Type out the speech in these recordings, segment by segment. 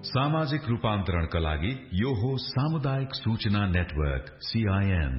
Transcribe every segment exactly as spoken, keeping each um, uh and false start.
सामाजिक रूपान्तरणका लागि यो हो सामुदायिक सूचना नेटवर्क सीआईएन।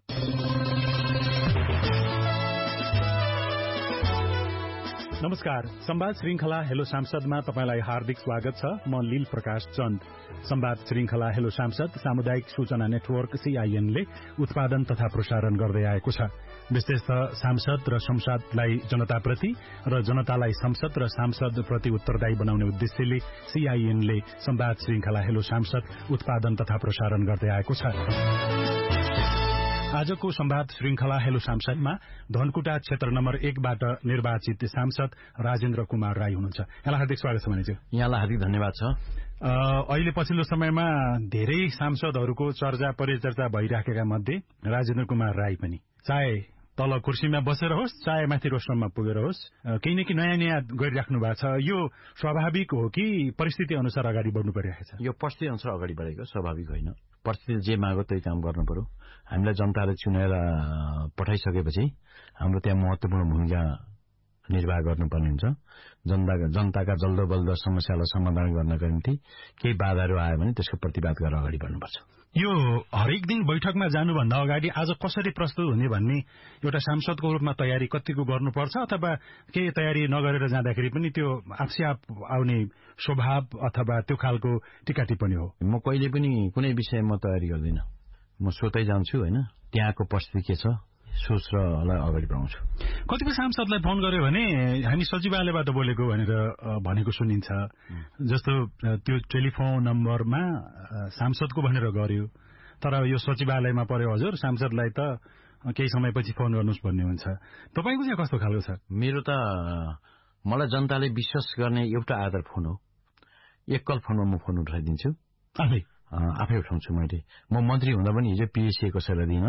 नमस्कार, संवाद श्रृंखला हेलो सांसदमा तपाईलाई हार्दिक स्वागत छ। म लील प्रकाश चन्द। संवाद श्रृंखला हेलो सांसद सामुदायिक सूचना नेटवर्क सीआईएनले उत्पादन तथा प्रसारण गर्दै आएको छ। विशेषतः सांसद र संसदलाई जनताप्रति र जनतालाई संसद र सांसद प्रति उत्तरदायी बनाउने उद्देश्यले सीआईएनले संवाद श्रृंखला हेलो सांसद उत्पादन तथा प्रसारण गर्दै आएको छ। आजको संवाद श्रृंखला हेलो सांसदमा धनकुटा क्षेत्र नम्बर एकबाट निर्वाचित सांसद राजेन्द्र कुमार राई हुनुहुन्छ। यहाँलाई हार्दिक स्वागत छ भनेछु। यहाँलाई हार्दिक धन्यवाद छ। अहिले पछिल्लो समयमा धेरै सांसदहरूको चर्चा परिचर्चा भइराखेका मध्ये राजेन्द्र कुमार राई पनि, चाहे तल कुर्सीमा बसेर होस् चाहे माथि रोस्टरमा पुगेर होस्, केही न केही नयाँ नयाँ गरिराख्नु भएको छ। यो स्वाभाविक हो कि परिस्थिति अनुसार अगाडि बढ्नु परिरहेको छ? यो परिस्थिति अनुसार अगाडि बढेको स्वाभाविक होइन। परिस्थिति जे माग्यो त्यही काम गर्नु पर्यो। हामीलाई जनताले चुनेर पठाइसकेपछि हाम्रो त्यहाँ महत्वपूर्ण भूमिका निर्वाह गर्नुपर्ने हुन्छ। जनताका जनताका जल्दो बल्दो समस्यालाई समाधान गर्नका निम्ति केही बाधाहरू आयो भने त्यसको प्रतिवाद गरेर अगाडि बढ्नुपर्छ। यो हरेक दिन बैठकमा जानुभन्दा अगाडि आज कसरी प्रस्तुत हुने भन्ने एउटा सांसदको रूपमा तयारी कतिको गर्नुपर्छ, अथवा केही तयारी नगरेर जाँदाखेरि पनि त्यो आफसे आफ आउने स्वभाव अथवा त्यो खालको टीका टिप्पणी हो? म कहिले पनि कुनै विषयमा तयारी गर्दिनँ। म सोतै जान्छु, होइन, त्यहाँको परिस्थिति के छ सोचलाई अगाडि बढाउँछु। कतिपय सांसदलाई फोन गर्यो भने हामी सचिवालयबाट बोलेको भनेर भनेको सुनिन्छ। जस्तो त्यो टेलिफोन नम्बरमा सांसदको भनेर गर्यो, तर यो सचिवालयमा पर्यो हजुर, सांसदलाई त केही समयपछि फोन गर्नुहोस् भन्ने हुन्छ। तपाईँको चाहिँ कस्तो खालको छ? मेरो त मलाई जनताले विश्वास गर्ने एउटा आधार फोन हो। एक कल फोनमा म फोन उठाइदिन्छु, आफै आफै उठाउँछु। मैले म मन्त्री हुँदा पनि हिजो पिएससी कसैलाई दिइनँ,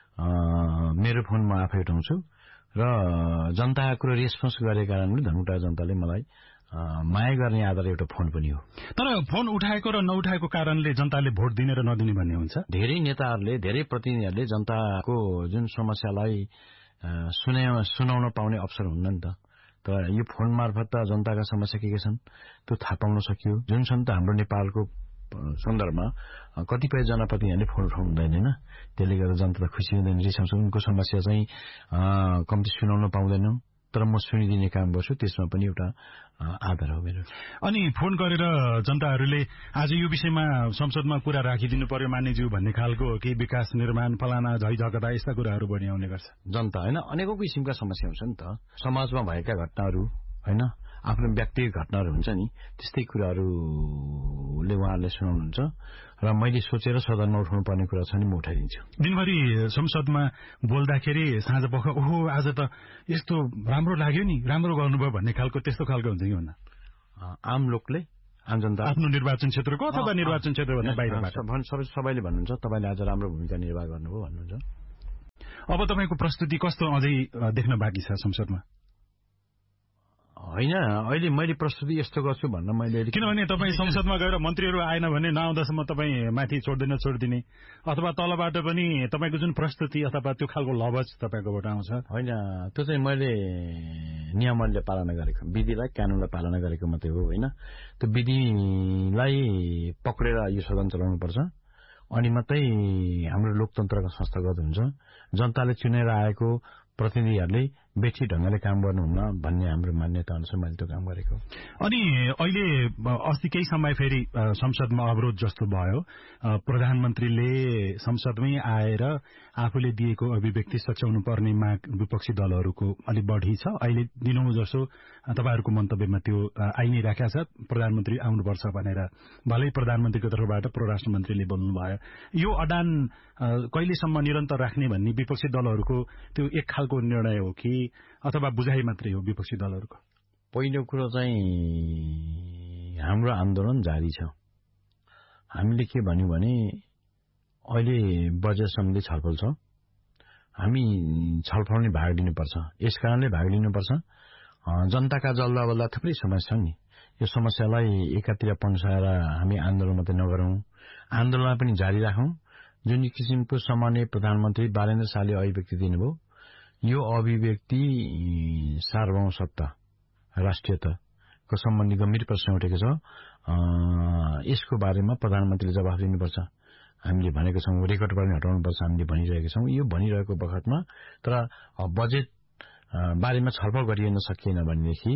मेरो फोन म आफै उठाउँछु र जनताको कुरो रेस्पोन्स गरेको कारणले धनकुटा जनताले मलाई माया गर्ने आधार एउटा फोन पनि हो। तर फोन उठाएको र नउठाएको कारणले जनताले भोट दिने र नदिने भन्ने हुन्छ। धेरै नेताहरूले, धेरै प्रतिनिधिहरूले जनताको जुन समस्यालाई सुने सुनाउन पाउने अवसर हुन्न नि त। तर यो फोन मार्फत त जनताका समस्या के के छन् त्यो थाहा पाउन सकियो। जुन छन् त हाम्रो नेपालको सन्दर्भमा कतिपय जनप्रतिनिधिहरूले फोन उठाउनु हुँदैन, होइन, त्यसले गर्दा जनता त खुसी हुँदैन, रिसाउँछ। उनको समस्या चाहिँ कम्ती सुनाउन पाउँदैनौँ, तर म सुनिदिने काम गर्छु। त्यसमा पनि एउटा आधार हो मेरो। अनि फोन गरेर जनताहरूले आज यो विषयमा संसदमा कुरा राखिदिनु पर्यो मान्यज्यू भन्ने खालको कि विकास निर्माण फलाना झैझगडा यस्ता कुराहरू पनि आउने गर्छ? जनता, होइन, अनेकौं किसिमका समस्या हुन्छ नि त। समाजमा भएका घटनाहरू, होइन, आफ्नो व्यक्तिगत घटनाहरू हुन्छ नि, त्यस्तै कुराहरूले उहाँहरूले सुनाउनुहुन्छ र मैले सोचेर सदनमा उठाउनु पर्ने कुरा छ नि म उठाइदिन्छु। दिनभरि संसदमा बोल्दाखेरि साँझ पख ओहो आज त यस्तो राम्रो लाग्यो नि, राम्रो गर्नुभयो भन्ने खालको त्यस्तो खालको हुन्छ कि हुन्न? आम लोकले, आम जनता, आफ्नो निर्वाचन क्षेत्रको अथवा निर्वाचन क्षेत्रभन्दा बाहिरबाट सबै सबैले भन्नुहुन्छ तपाईँले आज राम्रो भूमिका निर्वाह गर्नुभयो भन्नुहुन्छ। अब तपाईँको प्रस्तुति कस्तो अझै देख्न बाँकी छ संसदमा? होइन, अहिले मैले प्रस्तुति यस्तो गर्छु भन्न मैले, किनभने तपाईँ संसदमा गएर मन्त्रीहरू आएन भने नआउँदासम्म तपाईँ माथि छोड्दैन छोडिदिने, अथवा तलबाट पनि तपाईँको जुन प्रस्तुति अथवा त्यो खालको लवज तपाईँकोबाट आउँछ। होइन, त्यो चाहिँ मैले नियमले पालना गरेको, विधिलाई कानूनलाई पालना गरेको मात्रै हो, होइन। त्यो विधिलाई पक्रेर यो सदन चलाउनुपर्छ, अनि मात्रै हाम्रो लोकतन्त्रका संस्थागत हुन्छ। जनताले चुनेर आएको प्रतिनिधिहरूले बेठी ढंगले काम गर्नुहुन्न भन्ने हाम्रो मान्यता अनुसार मैले त्यो काम गरेको। अनि अहिले अस्ति केही समय फेरि संसदमा अवरोध जस्तो भयो। प्रधानमन्त्रीले संसदमै आएर आफूले दिएको अभिव्यक्ति सच्याउनु पर्ने माग विपक्षी दलहरूको अलि बढी छ। अहिले दिनौं जसो तपाईहरुको मन्तव्यमा त्यो आइ नै राखेको छ, प्रधानमन्त्री आउनुपर्छ भनेर। भलै प्रधानमन्त्रीको तर्फबाट परराष्ट्र मन्त्रीले बोल्नु भयो। यो अडान कहिलेसम्म निरन्तर राख्ने भन्ने विपक्षी दलहरूको त्यो एक खालको निर्णय हो कि अथवा बुझाइ मात्रै हो विपक्षी दलहरूको? पहिलो कुरो चाहिँ हाम्रो आन्दोलन जारी छ। हामीले के भन्यौ भने अहिले बजेट सम्बन्धी छलफल छ, हामी छलफलमा भाग लिनुपर्छ। यस कारणले भाग लिनुपर्छ, जनताका जल्दा बल्दा थुप्रै समस्या छन् नि, यो समस्यालाई एकातिर पन्साएर हामी आन्दोलन मात्रै नगरौं, आन्दोलन पनि जारी राखौं। जुन किसिमको सामान्य प्रधानमन्त्री बालेन्द्र शाहले अभिव्यक्ति दिनुभयो, यो अभिव्यक्ति सार्वभौम सत्ता राष्ट्रियताको सम्बन्धी गम्भीर प्रश्न उठेको छ। यसको बारेमा प्रधानमन्त्रीले जवाफ दिनुपर्छ। हामीले भनेको छौँ, रेकर्ड पनि हटाउनुपर्छ, हामीले भनिरहेका छौँ। यो भनिरहेको बखतमा तर बजेट बारेमा छलफल गरिन सकिएन भनेदेखि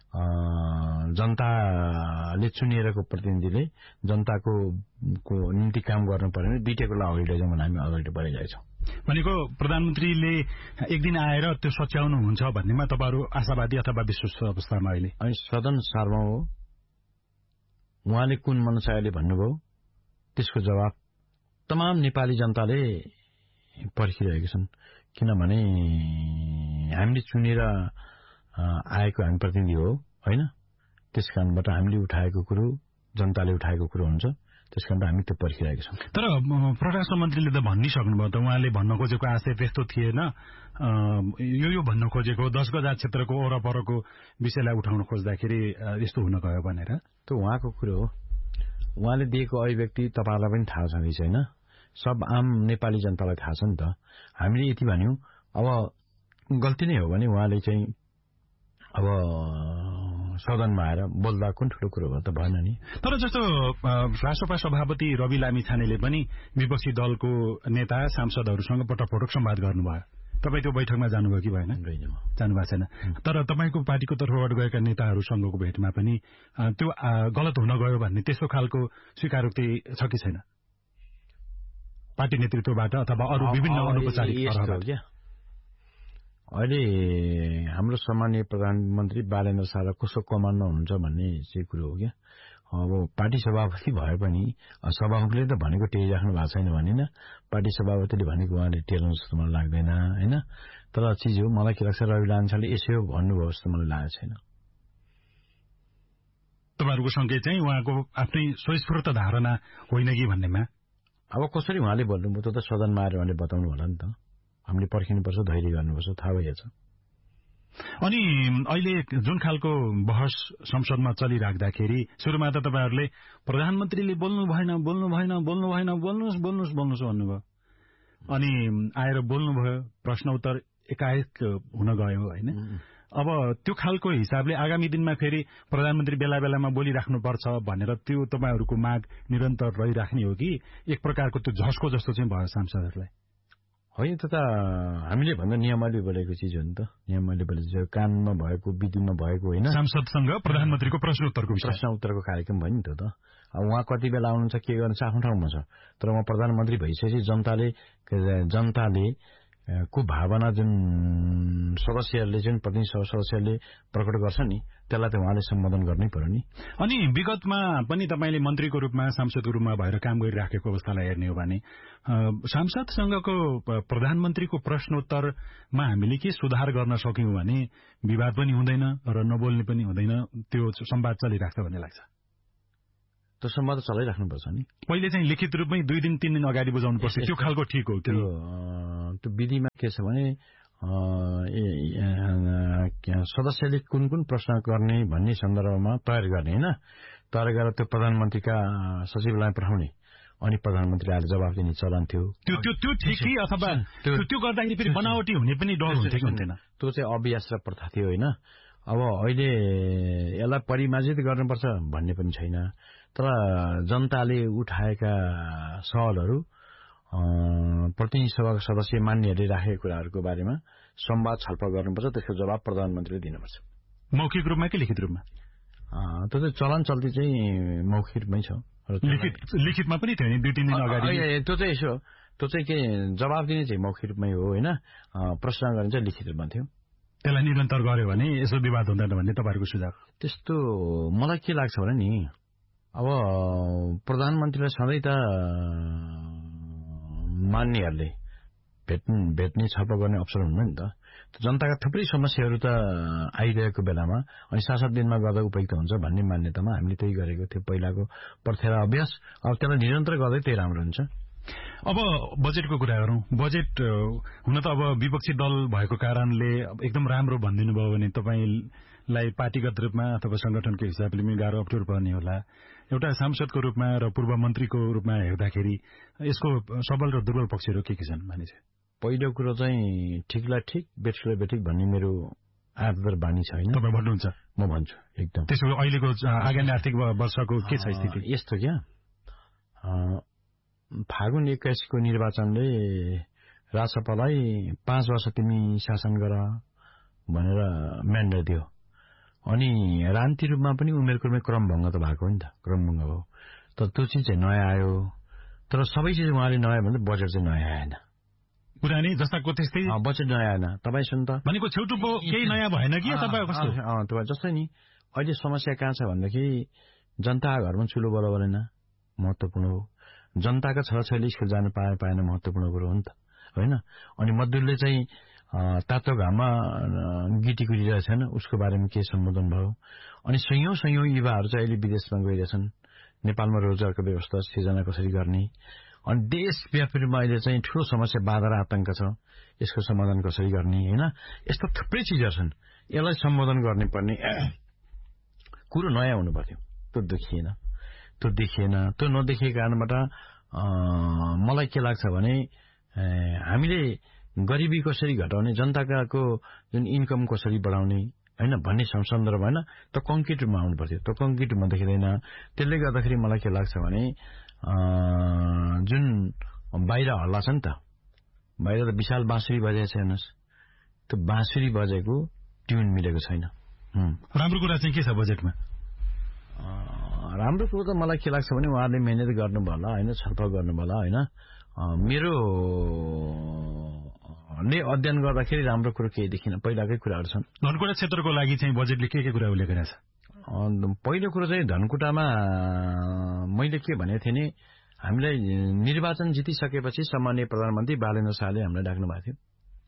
जनताले चुनिएको प्रतिनिधिले जनताको को निम्ति काम गर्नु पर्यो भने दुईटैको लागि अगाडि लैजाउँ भने हामी अगाडि बढिरहेका छौँ। भनेको प्रधानमन्त्रीले एक दिन आएर त्यो सच्याउनुहुन्छ भन्नेमा तपाईँहरू आशावादी अथवा विश्वास अवस्थामा अहिले? अनि सदन सार्वभौम हो, उहाँले कुन मनसायले भन्नुभयो त्यसको जवाब तमाम नेपाली जनताले पर्खिरहेका छन्। किनभने हामीले चुनेर आएको हामी प्रतिनिधि हो होइन, त्यस कारणबाट हामीले उठाएको कुरो जनताले उठाएको कुरो हुन्छ, त्यस कारण हामी त्यो पर्खिरहेका छौँ। तर परराष्ट्र मन्त्रीले त भनिसक्नुभयो त, उहाँले भन्न खोजेको आशय त्यस्तो थिएन, यो यो भन्न खोजेको दस गजा क्षेत्रको वरपरको विषयलाई उठाउन खोज्दाखेरि यस्तो हुन गयो भनेर। त्यो उहाँको कुरो हो, उहाँले दिएको अभिव्यक्ति तपाईँहरूलाई पनि थाहा छँदैछ होइन, सब आम नेपाली जनतालाई थाहा छ नि त। हामीले यति भन्यौँ, अब गल्ती नै हो भने उहाँले चाहिँ अब सदनमा आएर बोल्दा कुन ठुलो कुरो भयो त, भएन नि। तर जस्तो राष्ट्रपा सभापति रवि लामिछानेले पनि विपक्षी दलको नेता सांसदहरूसँग पटकपटक संवाद गर्नुभयो। तपाईँ त्यो बैठकमा जानुभयो कि भएन? जानुभएको छैन। तर तपाईँको पार्टीको तर्फबाट गएका नेताहरूसँगको भेटमा पनि त्यो गलत हुन गयो भन्ने त्यस्तो खालको स्वीकारोक्ति छ कि छैन पार्टी नेतृत्वबाट अथवा अरू विभिन्न अनौपचारिक तहबाट? अहिले हाम्रो सम्माननीय प्रधानमन्त्री बालेन्द्र शाह कसो कमान्डमा हुनुहुन्छ भन्ने चाहिँ कुरो हो क्या। अब पार्टी सभापति भए पनि सभामुखले त भनेको टेरिराख्नु भएको छैन भनिन, पार्टी सभापतिले भनेको उहाँले टेर्नु जस्तो मलाई लाग्दैन होइन। तर चिज हो, मलाई के लाग्छ रवि लामिछानेले यसो भन्नुभयो जस्तो मलाई लागेको छैन। तपाईँहरूको सङ्केत चाहिँ उहाँको आफ्नै स्वस्फूर्त धारणा होइन कि भन्नेमा? अब कसरी उहाँले भन्नुभयो त्यो त सदनमा आएर उहाँले बताउनु होला नि त। हामीले पर्खिनुपर्छ, धैर्य गर्नुपर्छ, थाहा भइहाल्छ। अनि अहिले जुन खालको बहस संसदमा चलिराख्दाखेरि सुरुमा त तपाईँहरूले प्रधानमन्त्रीले बोल्नु भएन बोल्नु भएन बोल्नु भएन बोल्नुहोस् बोल्नुहोस् बोल्नुहोस् भन्नुभयो, अनि आएर बोल्नुभयो, प्रश्न उत्तर एकाएक हुन गयो होइन। अब त्यो खालको हिसाबले आगामी दिनमा फेरि प्रधानमन्त्री बेला बेलामा बोलिराख्नुपर्छ भनेर त्यो तपाईँहरूको माग निरन्तर रहिराख्ने हो कि एक प्रकारको त्यो झस्को जस्तो चाहिँ भयो सांसदहरूलाई? होइन, त त हामीले भन्दा नियमले बोलेको चिज हो नि त। नियमले बोलेको कानुनमा भएको विधिमा भएको होइन। सांसदसँग प्रधानमन्त्रीको प्रश्न उत्तरको प्रश्न उत्तरको कार्यक्रम भयो नि त त। अब उहाँ कति बेला आउनुहुन्छ के गर्नुहुन्छ आफ्नो ठाउँमा छ, तर उहाँ प्रधानमन्त्री भइसकेपछि जनताले जनताले को भावना जुन सदस्यहरूले जुन प्रतिनिधि सभा सदस्यहरूले प्रकट गर्छ नि त्यसलाई त उहाँले सम्बोधन गर्नै पर्यो नि। अनि विगतमा पनि तपाईँले मन्त्रीको रूपमा सांसदको रूपमा भएर काम गरिराखेको अवस्थालाई हेर्ने हो भने सांसदसँगको प्रधानमन्त्रीको प्रश्नोत्तरमा हामीले के सुधार गर्न सक्यौं भने विवाद पनि हुँदैन र नबोल्ने पनि हुँदैन, त्यो संवाद चलिराख्छ भन्ने लाग्छ। त्यो संवाद चलाइराख्नुपर्छ नि। पहिले चाहिँ लिखित रूपमै दुई दिन तीन दिन अगाडि बुझाउनुपर्छ, त्यो खालको ठिक हो। त्यो त्यो विधिमा के छ भने सदस्यले कुन कुन प्रश्न गर्ने भन्ने सन्दर्भमा तयार गर्ने होइन, तयार गरेर त्यो प्रधानमन्त्रीका सचिवलाई पठाउने अनि प्रधानमन्त्री आएर जवाफ दिने चलन थियो। त्यो त्यो त्यो ठिक कि अथवा त्यो गर्दाखेरि फेरि बनावटी हुने पनि डर हुन्थ्यो कि हुन्थेन? त्यो चाहिँ अभ्यास र प्रथा थियो होइन। अब अहिले यसलाई परिमार्जित गर्नुपर्छ भन्ने पनि छैन, तर जनताले उठाएका सवालहरू प्रतिनिधि सभाका सदस्य मान्यहरूले राखेका कुराहरूको बारेमा संवाद छलफल गर्नुपर्छ, त्यसको जवाब प्रधानमन्त्रीले दिनुपर्छ। मौखिक रूपमा कि लिखित रूपमा? त्यो चाहिँ चलन चल्ती चाहिँ मौखिक रूपमै छ। लिखित लिखितमा पनि थियो नि दुई तिन दिन अगाडि? त्यो चाहिँ यसो त्यो चाहिँ के जवाब दिने चाहिँ मौखिक रूपमै हो होइन, प्रश्न गर्ने चाहिँ लिखित रूपमा थियो। त्यसलाई निरन्तर गर्यो भने यसो विवाद हुँदैन भन्ने तपाईँहरूको सुझाव? त्यस्तो मलाई के लाग्छ भने नि, अब प्रधानमन्त्रीलाई सधैँ त मान्नेहरूले भेट्ने भेट्ने छलफल गर्ने अवसर हुन्न नि त। जनताका थुप्रै समस्याहरू त आइरहेको बेलामा अनि शासक दिनमा गर्दा उपयुक्त हुन्छ भन्ने मान्यतामा हामीले त्यही गरेको थियो पहिलाको प्रथा र अभ्यास। अब त्यसलाई निरन्तर गर्दै त्यही राम्रो हुन्छ। अब बजेटको कुरा गरौँ। बजेट हुन त अब विपक्षी दल भएको कारणले एकदम राम्रो भनिदिनु भयो भने तपाईँलाई पार्टीगत रूपमा अथवा संगठनको हिसाबले पनि गाह्रो अप्ठ्यारो पर्ने होला। एउटा सांसदको रूपमा र पूर्व मन्त्रीको रूपमा हेर्दाखेरि यसको सबल र दुर्बल पक्षहरू के के छन् मानिस? पहिलो कुरो चाहिँ ठिकलाई ठिक बेठिकलाई बेठिक भन्ने मेरो आदर बानी छैन तपाईँ भन्नुहुन्छ? म भन्छु एकदम। त्यसो अहिलेको आगामी आर्थिक वर्षको के छ स्थिति? यस्तो क्या, फागुन एक्काइसको निर्वाचनले राजसभालाई पाँच वर्ष तिमी शासन गर भनेर म्यान्डेट दियो। अनि राजनीति रूपमा पनि उमेरको क्रम भङ्ग त भएको हो नि त, क्रम भङ्ग भयो। तर त्यो चिज चाहिँ नयाँ आयो। तर सबै चिज उहाँले नयाँ भन्दा बजेट चाहिँ नयाँ आएन। पुरानै जस्ताको त्यस्तै बजेट नयाँ आएन। तपाईँ सुन त, भनेको छेउटु केही नयाँ भएन कि तपाईँ कस्तो? तपाईँ जस्तै नि अहिले समस्या कहाँ छ भन्दाखेरि जनता घरमा चुलो बल बलेन, महत्त्वपूर्ण हो। जनताका छोराछोरीले स्कुल जान पाए पाएन, महत्त्वपूर्ण कुरो हो नि त, होइन? अनि मजदुरले चाहिँ तातो घाममा गिटी कुरिरहेको छैन, उसको बारेमा के सम्बोधन भयो। अनि सयौं सयौं युवाहरू चाहिँ अहिले विदेशमा गइरहेछन्। नेपालमा रोजगारको व्यवस्था सिर्जना कसरी गर्ने, अनि देशव्यापी रूपमा अहिले चाहिँ ठूलो समस्या बाधा र आतंक छ, यसको समाधान कसरी गर्ने, होइन? यस्तो थुप्रै चिजहरू छन्। यसलाई सम्बोधन गर्ने पर्ने कुरो नयाँ हुनु पर्थ्यो। त्यो देखिएन, त्यो देखिएन। त्यो नदेखेको कारणबाट मलाई के लाग्छ भने हामीले गरिबी कसरी घटाउने, जनताको जुन इन्कम कसरी बढाउने, होइन भन्ने सन्दर्भ, होइन? त्यो कङ्क्रिट रूपमा आउनु पर्थ्यो। त्यो कङ्क्रिट रूपमा देखिँदैन। त्यसले गर्दाखेरि मलाई के लाग्छ भने जुन बाहिर हल्ला छ नि त, बाहिर त विशाल बाँसुरी बजेको छ, हेर्नुहोस्, त्यो बाँसुरी बजेको ट्युन मिलेको छैन। राम्रो कुरा चाहिँ के छ बजेटमा? राम्रो कुरो त मलाई के लाग्छ भने उहाँले मेहनत गर्नुभयो होला, होइन? छलफल गर्नुभयो होला, होइन? मेरो ले अध्ययन गर्दाखेरि राम्रो कुरो केही देखिन। पहिलाकै कुराहरू छन्। धनकुटा क्षेत्रको लागि चाहिँ बजेटले के के कुरा उल्लेख गरेको छ? पहिलो कुरो चाहिँ धनकुटामा मैले के भनेको थिएँ नि, हामीलाई निर्वाचन जितिसकेपछि सामान्य प्रधानमन्त्री बालेन्द्र शाहले हामीलाई डाक्नु भएको थियो।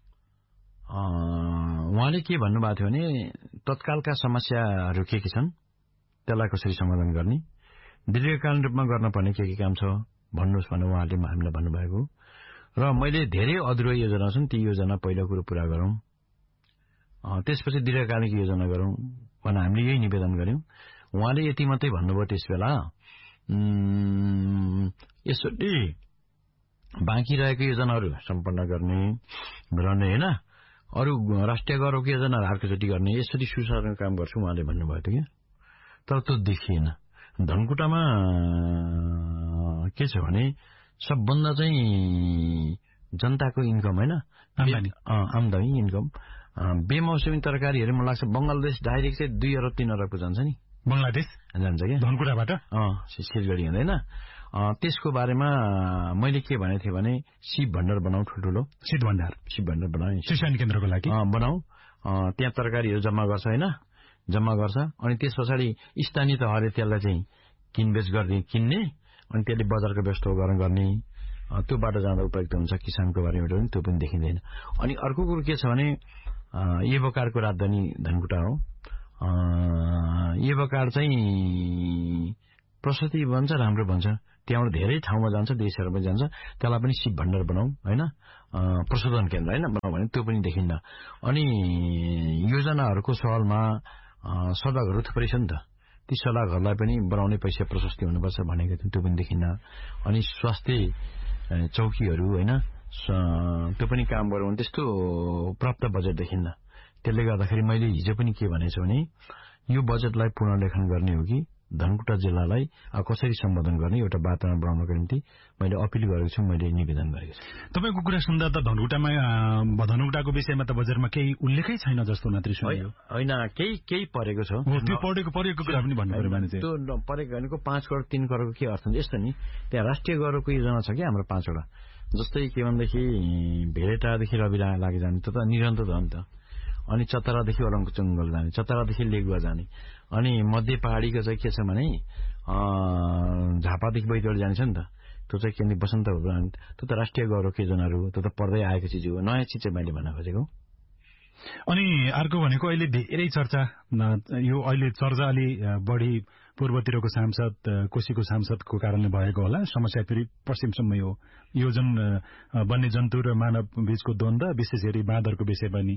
उहाँले के भन्नुभएको थियो भने तत्कालका समस्याहरू के के छन्, त्यसलाई कसरी समाधान गर्ने, दीर्घकालीन रूपमा गर्नुपर्ने के के काम छ भन्नुहोस् भनेर उहाँले हामीलाई भन्नुभएको। र मैले धेरै अधुरो योजना छन्, ती योजना पहिलो कुरो पूरा गरौँ, त्यसपछि दीर्घकालीन योजना गरौँ भनेर हामीले यही निवेदन गर्यौं। उहाँले यति मात्रै भन्नुभयो त्यस बेला, यसरी बाँकी रहेको योजनाहरू सम्पन्न गर्ने रहने, होइन? अरू राष्ट्रिय गौरवको योजनाहरू अर्कोचोटि गर्ने, यसरी सुशासन काम गर्छु उहाँले भन्नुभएको थियो क्या। तर त्यो देखिएन। धनकुटामा के छ भने सबभन्दा चाहिँ जनताको इन्कम, होइन? आमदानी इन्कम, बेमौसमी तरकारीहरू मलाई लाग्छ बंगलादेश डाइरेक्ट चाहिँ दुई अरब तीन अरबको जान्छ नि। बंगलादेश जान्छ क्या धनकुटाबाट? सिलगढी हुँदैन। त्यसको बारेमा मैले के भनेको थिएँ भने शीत भण्डार बनाऊ, ठुल्ठुलो शीत भण्डार शीत भण्डार बनाऊ, सिंचाइ केन्द्रको लागि बनाऊ। त्यहाँ तरकारीहरू जम्मा गर्छ, होइन? जम्मा गर्छ। अनि त्यस पछाडि स्थानीय तहले त्यसलाई चाहिँ किनबेच गर्ने, किन्ने, अनि त्यसले बजारको व्यवस्था गर्ने। त्यो बाटो जाँदा उपयुक्त हुन्छ किसानको बारेमा पनि, त्यो पनि देखिँदैन। अनि अर्को कुरो के छ भने येबोकारको राजधानी धनकुटा हो। येबोकार चाहिँ प्रशस्ति भन्छ, राम्रो भन्छ, त्यहाँबाट धेरै ठाउँमा जान्छ, देशहरूमा जान्छ। त्यसलाई पनि शीत भण्डार बनाऊ, होइन? प्रशोधन केन्द्र, होइन? बनाऊ भने त्यो पनि देखिन्न। अनि योजनाहरूको सवालमा सडकहरू थुप्रै छ नि त, ती सडकहरूलाई पनि बनाउने पैसा प्रशस्ति हुनुपर्छ भनेको थियो, त्यो पनि देखिन्न। अनि स्वास्थ्य चौकीहरू, होइन? त्यो पनि काम गरौँ भने त्यस्तो प्राप्त बजेट देखिन्न। त्यसले गर्दाखेरि मैले हिजो पनि के भनेछु भने यो बजेटलाई पुनर्लेखन गर्ने हो कि धनकुटा जिल्लालाई कसरी सम्बोधन गर्ने एउटा वातावरण बनाउनको निम्ति मैले अपिल गरेको छु, मैले निवेदन गरेको छु। तपाईँको कुरा सुन्दा त धनकुटामा धनकुटाको विषयमा त बजेटमा केही उल्लेखै छैन जस्तो मात्रै सुनियो। होइन, केही केही परेको छ। त्यो परेको परेको कुरा पनि भन्नु पर्यो भने चाहिँ त्यो परेको भनेको पाँच करोड तीन करोडको के अर्थ हुन्छ? यस्तो नि, त्यहाँ राष्ट्रिय गौरवको योजना छ कि हाम्रो पाँचवटा, जस्तै के भनेदेखि भेडेटादेखि रविला लागि जाने, त्यो त निरन्तर हो नि त। अनि चतरादेखि ओलङ्गो जङ्गल जाने, चतरादेखि लेगुवा जाने। अनि मध्य पहाडीको चाहिँ के छ भने झापादेखि बैतडी जाने छ नि त, त्यो चाहिँ के बसन्त, त्यो त राष्ट्रिय गौरवको योजनाहरू, त्यो त पर्दै आएको चिज हो। नयाँ चिज चाहिँ मैले भन्न खोजेको। अनि अर्को भनेको अहिले धेरै चर्चा, यो अहिले चर्चा अलि बढी पूर्वतिरको सांसद, कोशीको सांसदको कारणले भएको होला। समस्या फेरि पश्चिमसम्म हो। यो जुन वन्यजन्तु र मानव बीचको द्वन्द्व, विशेष गरी बाँदरको विषय पनि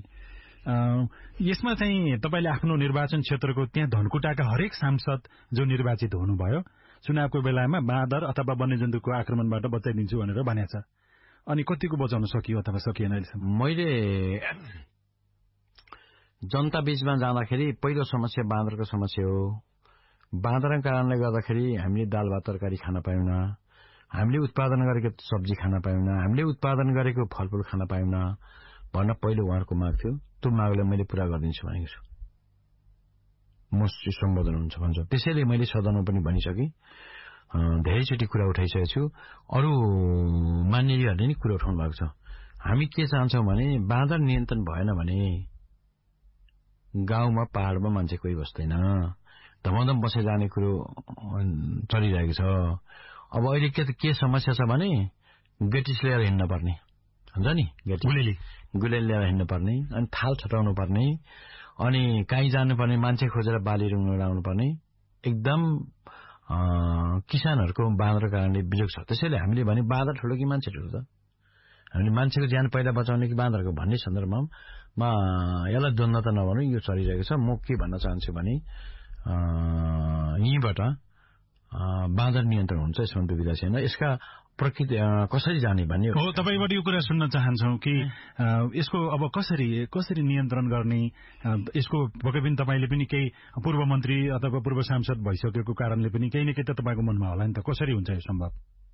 यसमा चाहिँ तपाईँले आफ्नो निर्वाचन क्षेत्रको त्यहाँ धनकुटाका हरेक सांसद जो निर्वाचित हुनुभयो चुनावको बेलामा बाँदर अथवा वन्यजन्तुको आक्रमणबाट बचाइदिन्छु भनेर भनेको छ। अनि कतिको बचाउन सकियो अथवा सकिएन अहिलेसम्म? मैले जनता बीचमा जाँदाखेरि पहिलो समस्या बाँदरको समस्या हो। बाँदरको कारणले गर्दाखेरि हामीले दाल भात तरकारी खान पाएन, हामीले उत्पादन गरेको सब्जी खान पाएन, हामीले उत्पादन गरेको फलफूल खान पाएन भन्न पहिलो उहाँहरूको माग थियो। त्यो मागलाई मैले पूरा गरिदिन्छु भनेको छु। म सम्बोधन हुन्छ भन्छ। त्यसैले मैले सदनमा पनि भनिसकेँ, धेरैचोटि कुरा उठाइसकेको छु। अरू मान्यहरूले नि कुरा उठाउनु भएको छ। हामी के चाहन्छौँ भने बाँदर नियन्त्रण भएन भने गाउँमा पहाडमा मान्छे कोही बस्दैन, धमाधम बसे जाने कुरो चलिरहेको छ। अब अहिले के के समस्या छ भने गेटिस लिएर हिँड्न पर्ने हुन्छ नि, गुलेली गुलेली लिएर हिँड्नु पर्ने, अनि थाल छटाउनु पर्ने, अनि कहीँ जानुपर्ने मान्छे खोजेर बाली रुङ्ग उडाउनु पर्ने। एकदम किसानहरूको बाँदरको कारणले बिजोग छ। त्यसैले हामीले भने बाँदर ठुलो कि मान्छे ठुलो त, हामीले मान्छेको ज्यान पहिला बचाउने कि बाँदरको भन्ने सन्दर्भमा यसलाई द्वन्द्व त नभनौँ, यो चलिरहेको छ। म के भन्न चाहन्छु भने यहीँबाट बाँदर नियन्त्रण हुन्छ, यसमा दुविधा छैन। यसका प्रकृति कसरी जाने भन्ने हो। तपाईँबाट यो कुरा सुन्न चाहन्छौँ कि यसको अब कसरी कसरी नियन्त्रण गर्ने, यसको पक्कै पनि तपाईँले पनि केही पूर्व मन्त्री अथवा पूर्व सांसद भइसकेको कारणले पनि केही न केही त तपाईँको मनमा होला नि त, कसरी हुन्छ यो सम्भव?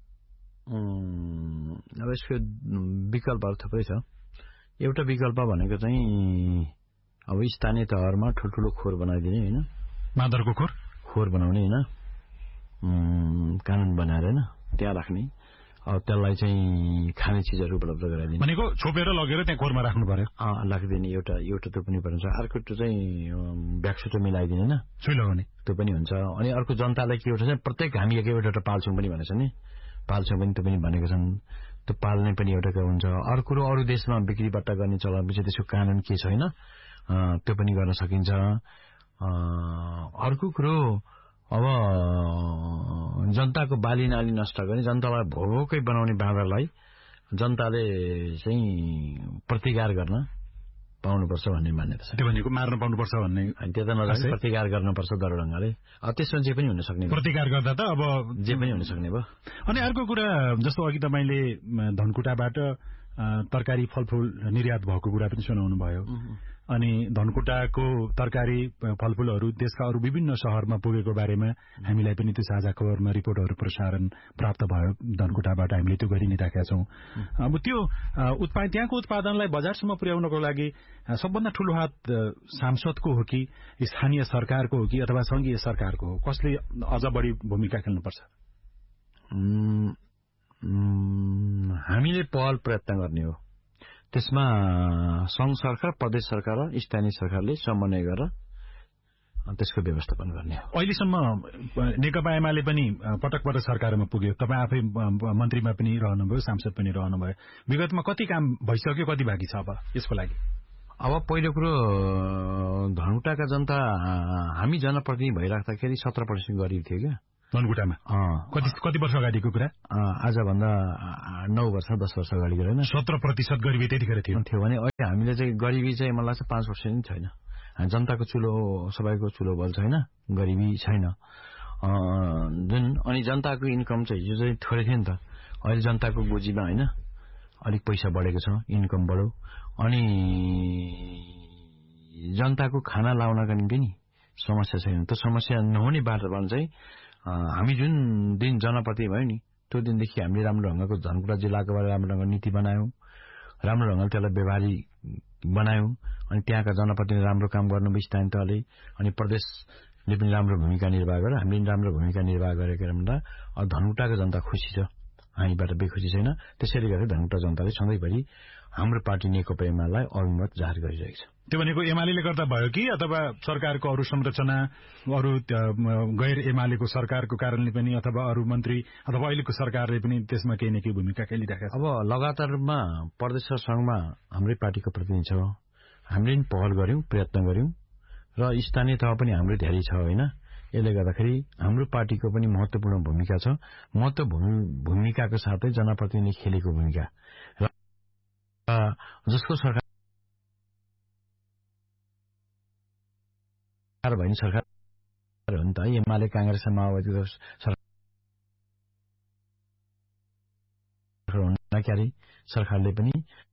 अब यसको विकल्पहरू थुप्रै छ। एउटा विकल्प भनेको चाहिँ अब स्थानीय तहमा ठुल्ठुलो खोर बनाइदिने, होइन, बाँदरको खोर खोर बनाउने, होइन, कानुन बनाएर होइन त्यहाँ राख्ने। अब त्यसलाई चाहिँ खाने चिजहरू उपलब्ध गराइदिने भनेको छोपेर लगेर त्यहाँ खोरमा राख्नु पर्यो, राखिदिने। एउटा एउटा त्यो पनि पर्छ। अर्को त्यो चाहिँ भ्याक्सुटो मिलाइदिने, होइन, सुई लगाउने, त्यो पनि हुन्छ। अनि अर्को जनतालाई के एउटा चाहिँ प्रत्येक हामी एक एउटा पाल्छौँ पनि भनेको छ नि, पाल्छौँ पनि त्यो पनि भनेको छन्, त्यो पाल्ने पनि एउटा हुन्छ। अर्को कुरो अरू देशमा बिक्री बट्टा गर्ने चलन पछि त्यसको कानुन के छ, होइन, त्यो पनि गर्न सकिन्छ। अर्को कुरो अब जनताको बाली नाली नष्ट गर्ने, जनतालाई भोकै बनाउने बाँदरलाई जनताले चाहिँ प्रतिकार गर्न पाउनुपर्छ भन्ने मान्यता छ। त्यो भनेको मार्न पाउनुपर्छ भन्ने, त्यो त नजाने प्रतिकार गर्नुपर्छ दरढङ्गले। त्यसमा जे पनि हुन सक्ने, प्रतिकार गर्दा त अब जे पनि हुन सक्ने भयो। अनि अर्को कुरा जस्तो अघि तपाईँले धनकुटाबाट तरकारी फलफूल निर्यात भएको कुरा पनि सुनाउनु भयो। अनि धनकुटाको तरकारी फलफूलहरू देशका अरू विभिन्न शहरमा पुगेको बारेमा हामीलाई पनि त्यो साझा खबरमा रिपोर्टहरू प्रसारण प्राप्त भयो। धनकुटाबाट हामीले त्यो गरि नै राखेका छौँ। अब त्यो उत्पादन त्यहाँको उत्पादनलाई बजारसम्म पुर्याउनको लागि सबभन्दा ठूलो हात सांसदको हो कि स्थानीय सरकारको हो कि अथवा संघीय सरकारको हो? कसले अझ बढी भूमिका खेल्नुपर्छ? हामीले पहल प्रयत्न गर्ने हो। त्यसमा संघ सरकार, प्रदेश सरकार र स्थानीय सरकारले समन्वय गरेर त्यसको व्यवस्थापन गर्ने हो। अहिलेसम्म नेकपा एमाले पनि पटक पटक सरकारमा पुग्यो, तपाईँ आफै मन्त्रीमा पनि रहनुभयो, सांसद पनि रहनुभयो। विगतमा कति काम भइसक्यो, कति बाँकी छ अब यसको लागि? अब पहिलो कुरो धनकुटाका जनता हामी जनप्रतिनिधि भइराख्दाखेरि सत्र पर्सेन्ट गरिब थियो क्या धनकुटामा। कति कति वर्ष अगाडिको कुरा? आजभन्दा नौ वर्ष दस वर्ष अगाडिको होइन, सत्र प्रतिशत गरिबी त्यतिखेर थियो थियो भने अहिले हामीले चाहिँ गरिबी चाहिँ मलाई लाग्छ पाँच पर्सेन्ट छैन। जनताको चुलो सबैको चुलो बल्छ, होइन, गरिबी छैन जुन। अनि जनताको इन्कम चाहिँ यो चाहिँ थोरै थियो नि त, अहिले जनताको गोजीमा होइन अलिक पैसा बढेको छ, इन्कम बढ्यो। अनि जनताको खाना लाउनका निम्ति नि समस्या छैन। त्यो समस्या नहुने वातावरण चाहिँ हामी जुन दिन जनप्रति भयो नि त्यो दिनदेखि हामीले राम्रो ढङ्गको धनकुटा जिल्लाको बारे राम्रो ढङ्गको नीति बनायौँ, राम्रो ढङ्गले त्यसलाई व्यवहारी बनायौँ। अनि त्यहाँका जनप्रतिनिधि राम्रो काम गर्नुभयो स्थानीय तहले, अनि प्रदेशले पनि राम्रो भूमिका निर्वाह गरेर हामीले पनि राम्रो भूमिका निर्वाह गरेको भन्दा धनकुटाको जनता खुसी छ, हामीबाट बेखुसी छैन। त्यसैले गर्दा धनकुटा जनताले सधैँभरि हाम्रो पार्टी नेकपा एमालेलाई अभिमत जाहेर गरिरहेको छ। त्यो भनेको एमाले गर्दा भयो कि अथवा सरकारको अरू संरचना, अरू गैर एमालेको सरकारको कारणले पनि, अथवा अरू मन्त्री अथवा अहिलेको सरकारले पनि त्यसमा केही न केही भूमिका खेलिरहेको छ? अब लगातारमा प्रदेश र संघमा हाम्रै पार्टीको प्रतिनिधि छ, हामीले पनि पहल गर्यौं, प्रयत्न गर्यौं र स्थानीय तह पनि हाम्रो धेरै छ, होइन। यसले गर्दाखेरि हाम्रो पार्टीको पनि महत्वपूर्ण भूमिका छ। महत्व भूमिकाको साथै जनप्रतिनिधिले खेलेको भूमिका र जसको सरकार भएन सरकार हो नि त, एमाले कांग्रेस माओवादीको सरकार सरकारले पनि